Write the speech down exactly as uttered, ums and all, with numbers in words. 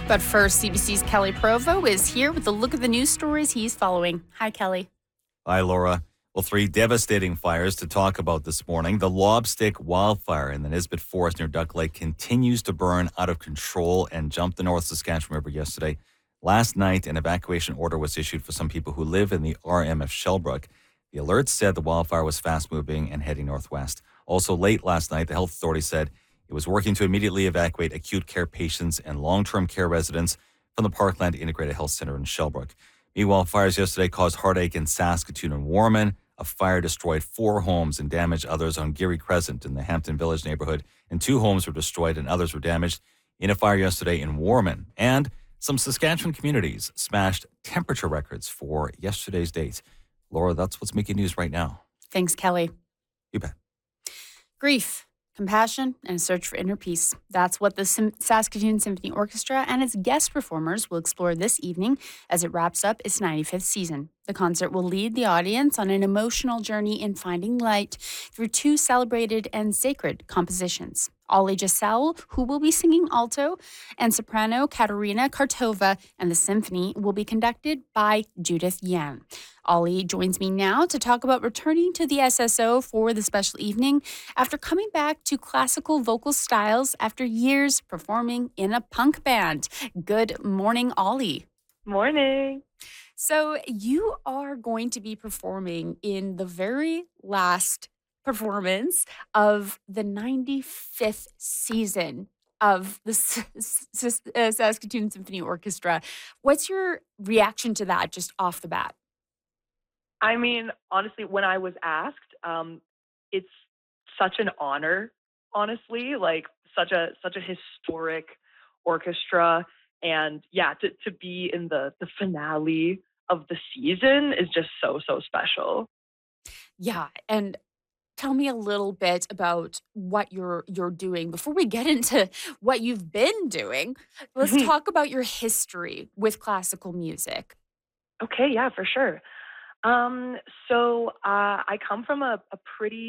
But first, C B C's Kelly Provo is here with a look at the news stories he's following. Hi, Kelly. Hi, Laura. Well, three devastating fires to talk about this morning. The Lobstick wildfire in the Nisbet Forest near Duck Lake continues to burn out of control and jumped the North Saskatchewan River yesterday. Last night, an evacuation order was issued for some people who live in the R M F Shellbrook. The alert said the wildfire was fast-moving and heading northwest. Also, late last night, the health authority said it was working to immediately evacuate acute care patients and long-term care residents from the Parkland Integrated Health Center in Shellbrook. Meanwhile, fires yesterday caused heartache in Saskatoon and Warman. A fire destroyed four homes and damaged others on Geary Crescent in the Hampton Village neighborhood, and two homes were destroyed and others were damaged in a fire yesterday in Warman. And some Saskatchewan communities smashed temperature records for yesterday's date. Laura, that's what's making news right now. Thanks, Kelly. You bet. Grief, compassion, and a search for inner peace. That's what the Sim- Saskatoon Symphony Orchestra and its guest performers will explore this evening as it wraps up its ninety-fifth season. The concert will lead the audience on an emotional journey in finding light through two celebrated and sacred compositions. Ollie Giselle, who will be singing alto, and soprano Katerina Kartova, and the symphony will be conducted by Judith Yan. Ollie joins me now to talk about returning to the S S O for the special evening after coming back to classical vocal styles after years performing in a punk band. Good morning, Ollie. Morning. So you are going to be performing in the very last performance of the ninety-fifth season of the S- S- uh, Saskatoon Symphony Orchestra. What's your reaction to that just off the bat? I mean, honestly, when I was asked, um, it's such an honor, honestly, like such a such a historic orchestra. And yeah, to, to be in the, the finale of the season is just so, so special. Yeah, and tell me a little bit about what you're you're doing before we get into what you've been doing. Let's talk about your history with classical music. Okay, yeah, for sure. Um, so uh, I come from a, a pretty